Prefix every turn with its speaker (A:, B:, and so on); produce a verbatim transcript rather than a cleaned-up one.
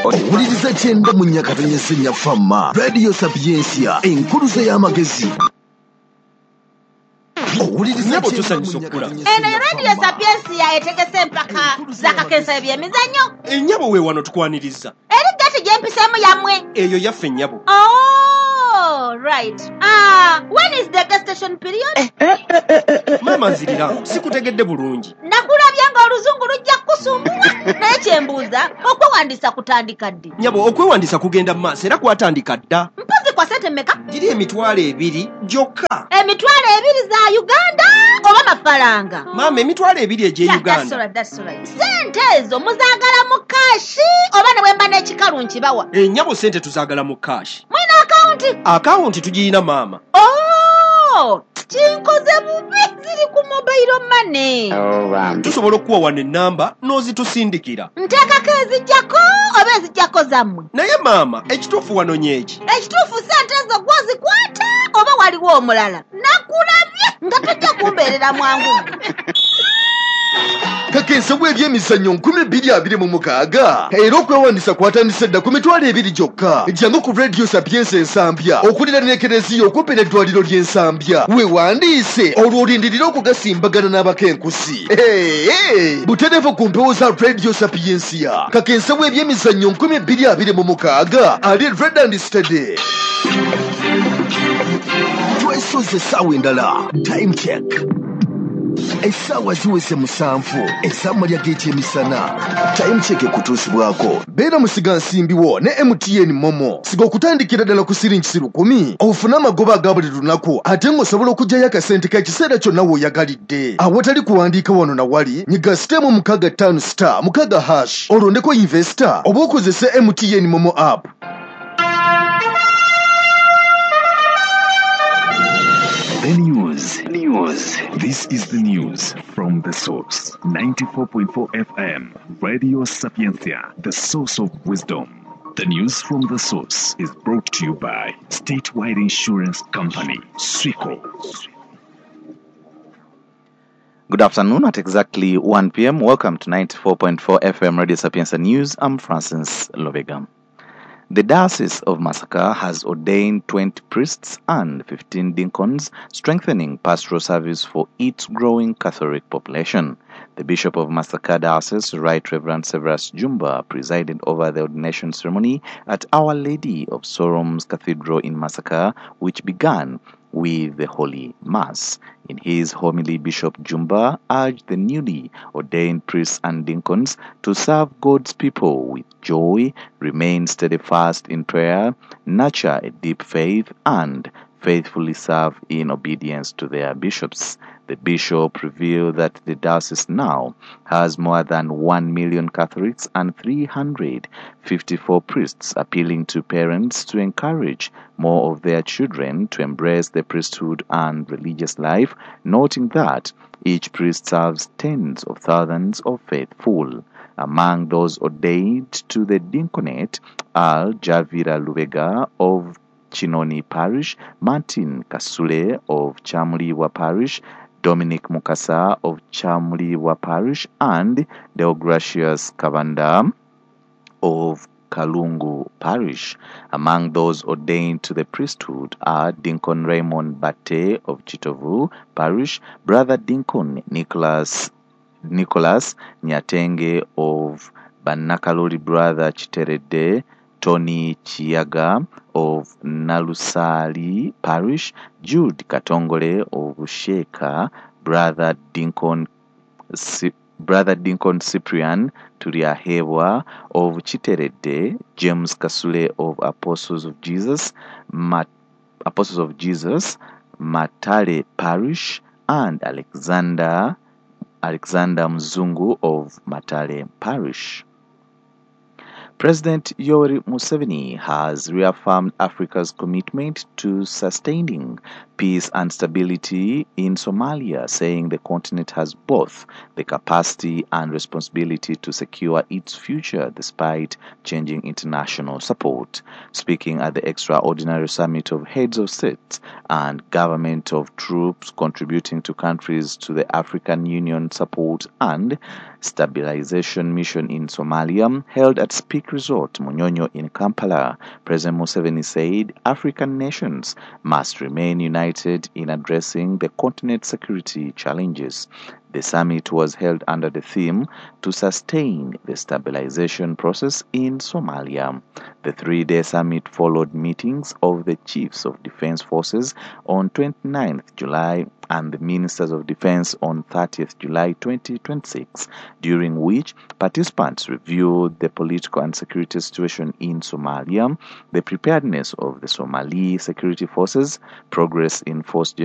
A: owuliriza kyenda mu nnyakatanya senya famma radio sapiensia enkuluze y'amagezi.
B: Nyabo tusanyusa okula.
C: Eno ya radio sapiensia etegese empaka zakakensa ebyemizannyo.
B: Ennyabo we wano tukwaniriza.
C: Eri gati gyempisemu yamwe.
B: Eyo yaffe ennyabo.
C: Oh, right. Ah, when is the gas station period?
B: Mama nzirira, sikutegedde bulungi.
C: Nakulabya nga oluzungu lujja kusumbula. Naye kyembuuza, okwewandiisa kutandika ddi?
B: Nyabo, okwewandiisa kugenda mu maaso era kwatandika dda.
C: Mpozi kwa sente mmeka?
B: Giri emitwalo ebiri gyokka.
C: Emitwalo ebiri za Uganda oba mafaranga?
B: Mama, emitwalo ebiri egye
C: Yeah,
B: Uganda.
C: that's right, that's right. Sente ezo muzaagala mu kashi oba ne bwemba n'ekikalu nkibawa?
B: Ennyabo sente tuzaagala mu kashi.
C: Mwina akawunti?
B: Akawunti tugirina mama.
C: Oh, kinkoze bubi ziri ku mobile money.
B: Tusobola okuwa wano ennamba n'ozitusindikira.
C: Nteekako ezijjako oba ezijjako zammwe?
B: Naye mama, ekituufu wano nyeeki.
C: Ekituufu sente ezo gwozikwata oba waliwo omulala? Nakulabye nga tojja kumbeerera mwangu.
A: Kakensa bw'ebyemizannyo nkumi bbiri abiri mu mukaaga era okwewandiisa kwatandise dda ku mitwalo ebiri gyokka. Jjangu ku radio sapiensa ensambya okulira n'ekereziya okumpi n'eddwaliro ly'ensambya. Weewandiise olwo olindirira okugasimbagana n'abakenkusi. Hey, butereevu ku mpewo za radio sapiensia. Kakensa bw'ebyemizannyo nkumi bbiri abiri mu mukaaga ali red and steady. Twesoze essaawa endala. Time check. Essaawa ziweze musanvu ez'amalya g'ekyemisana. Time check ekutuusibwako. Beera musiga nsimbiwo ne M T N Momo. Siga okutandikira ddala ku siringi lukumi ofune amagoba aga buli lunaku ate ng'osobola okuggyayo akasente k'ekiseera kyonna w'oyagalidde. Awatali kuwandiika wano na wali nyiga sitemu mukaaga ttaano star mukaaga hash olondeko investor oba okozese M T N Momo app.
D: The news. News. This is the news from The Source. ninety-four point four F M. Radio Sapientia. The source of wisdom. The news from The Source is brought to you by Statewide Insurance Company, Swico.
E: Good afternoon at exactly one p m Welcome to ninety-four point four F M Radio Sapienza News. I'm Francis Lovega. The Diocese of Masaka has ordained twenty priests and fifteen deacons, strengthening pastoral service for its growing Catholic population. The Bishop of Masaka Diocese, Right Reverend Severus Jumba, presided over the ordination ceremony at Our Lady of Sorrows Cathedral in Masaka, which began with the Holy Mass. In his homily, Bishop Jumba urged the newly ordained priests and deacons to serve God's people with joy, remain steadfast in prayer, nurture a deep faith, and faithfully serve in obedience to their bishops. The bishop revealed that the diocese now has more than one million Catholics and three hundred fifty-four priests, appealing to parents to encourage more of their children to embrace the priesthood and religious life, noting that each priest serves tens of thousands of faithful. Among those ordained to the diaconate are Javira Lubega of Chinoni Parish, Martin Kasule of Chamuliwa Parish, Dominic Mukasa of Chamuliwa Parish, and Deogracius Kavanda of Kalungu Parish. Among those ordained to the priesthood are Deacon Raymond Bate of Chitovu Parish, Brother Deacon Nicholas Nicholas Nyatenge of Banakalori, Brother Chiterede Tony Chiaga of Nalusali Parish, Jude Katongole of Usheka, Brother Dinkon Brother Dinkon Cyprian Turiahewa of Chiterede, James Kasule of Apostles of Jesus, Mat- Apostles of Jesus, Matale Parish, and Alexander Alexander Mzungu of Matale Parish. President Yoweri Museveni has reaffirmed Africa's commitment to sustaining peace and stability in Somalia, saying the continent has both the capacity and responsibility to secure its future despite changing international support. Speaking at the extraordinary summit of heads of states and government of troops contributing to countries to the African Union Support and Stabilization Mission in Somalia, held at Speaker historic resort Munyonyo in Kampala, President Museveni said African nations must remain united in addressing the continent's security challenges. The summit was held under the theme to sustain the stabilization process in Somalia. The three-day summit followed meetings of the chiefs of defense forces on twenty-ninth July and the ministers of defense on thirtieth July twenty twenty-six, during which participants reviewed the political and security situation in Somalia, the preparedness of the Somali security forces, progress in force